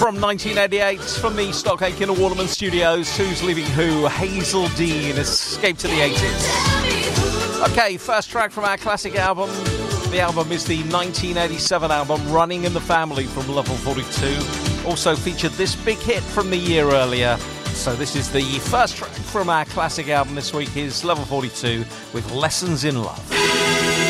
from 1988 from the Stock Aitken and Waterman Studios. Who's Leaving Who? Hazel Dean, Escape to the 80s. Okay, first track from our classic album. The album is the 1987 album Running in the Family from Level 42. Also featured this big hit from the year earlier. So this is the first track from our classic album this week is Level 42 with Lessons in Love.